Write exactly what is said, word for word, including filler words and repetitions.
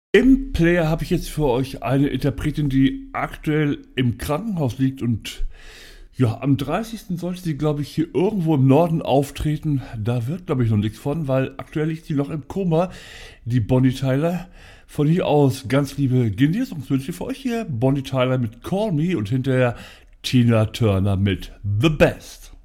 Im Player habe ich jetzt für euch eine Interpretin, die aktuell im Krankenhaus liegt und ja, am dreißigsten sollte sie, glaube ich, hier irgendwo im Norden auftreten. Da wird, glaube ich, noch nichts von, weil aktuell liegt sie noch im Koma, die Bonnie Tyler. Von hier aus ganz liebe Genesungswünsche für euch hier. Bonnie Tyler mit Call Me und hinterher Tina Turner mit The Best.